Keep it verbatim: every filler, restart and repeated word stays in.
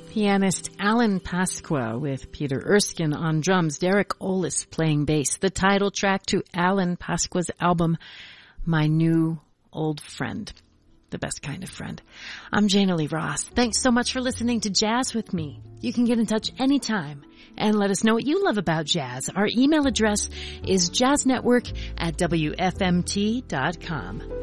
Pianist Alan Pasqua with Peter Erskine on drums, Derek Olis playing bass. The title track to Alan Pasqua's album, My New Old Friend. The best kind of friend. I'm Jana Lee Ross. Thanks so much for listening to Jazz with me. You can get in touch anytime and let us know what you love about jazz. Our email address is jazznetwork at W F M T dot com.